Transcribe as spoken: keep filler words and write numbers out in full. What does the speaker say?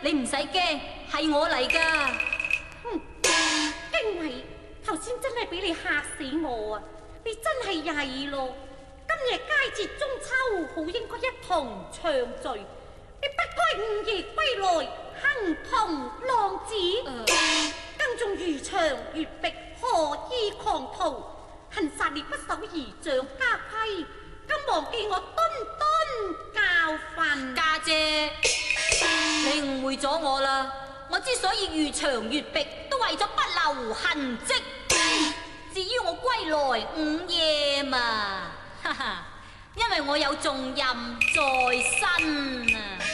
你唔使驚，係我嚟噶。 嗯，經緯頭先真係俾你嚇死我啊！你真係曳咯！今夜佳節中秋，好應該一同暢聚，你不該午夜歸來，亨通浪子。 呃、 更縱漁場越壁，何意狂徒？恨殺你不守儀仗家規，更忘記我敦敦教訓。 家姐，你誤會咗我啦！我之所以漁場越壁，都為咗不留痕跡。至於我歸來午夜嘛，哈哈，因為我有重任在身啊！